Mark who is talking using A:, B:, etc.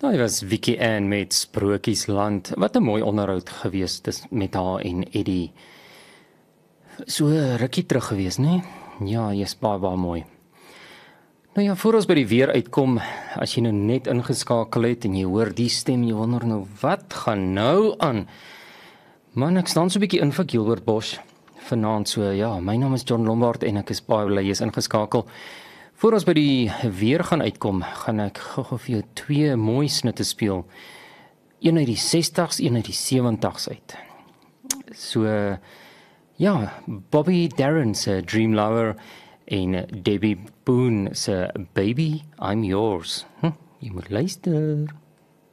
A: Hy was Vicky Ann met Sprokiesland. Wat 'n mooi onderhoud gewees dis met haar en Eddie. So rukkie terug gewees, né? Ja, jy's baie mooi. Nou ja, voor ons by die weer uitkom, as jy nou net ingeskakel het en jy hoor die stem, jy wonder nou, wat gaan nou aan? Man, ek staan so 'n bietjie in vir Gilbert Bosch vanaand, so ja, my naam is John Lombard en ek is baie bly jy is ingeskakel. Voor ons by die weer gaan uitkom, gaan ek gou vir jou twee mooi snitte speel. Een uit die 60s, een uit die 70s uit. So, ja, Bobby Darin se Dream Lover en Debbie Boone se Baby, I'm Yours. Jy moet luister.